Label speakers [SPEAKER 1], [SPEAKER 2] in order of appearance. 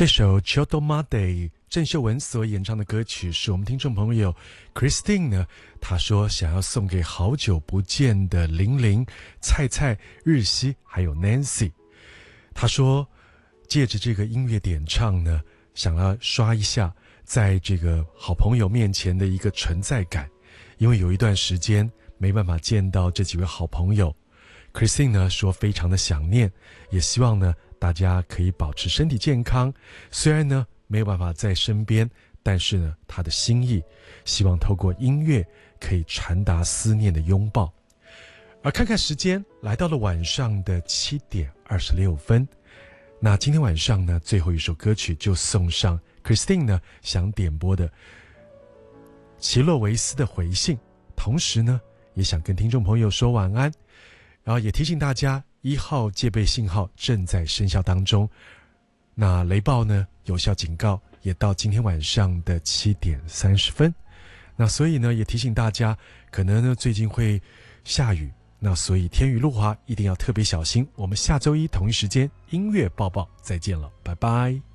[SPEAKER 1] 这首《Chiodo Made》郑秀文所演唱的歌曲，是我们听众朋友 Christine 呢，她说想要送给好久不见的玲玲、菜菜、日熙还有 Nancy。她说借着这个音乐点唱呢，想要刷一下在这个好朋友面前的一个存在感，因为有一段时间没办法见到这几位好朋友。Christine 呢说非常的想念，也希望呢大家可以保持身体健康，虽然呢没有办法在身边，但是呢他的心意希望透过音乐可以传达思念的拥抱。而看看时间，来到了晚上的7点26分，那今天晚上呢最后一首歌曲就送上 Christine 呢想点播的奇洛维斯的回信，同时呢也想跟听众朋友说晚安，然后也提醒大家1号戒备信号正在生效当中，那雷暴呢有效警告也到今天晚上的7点30分，那所以呢也提醒大家可能呢最近会下雨，那所以天雨路滑一定要特别小心。我们下周一同一时间音乐报报再见了，拜拜。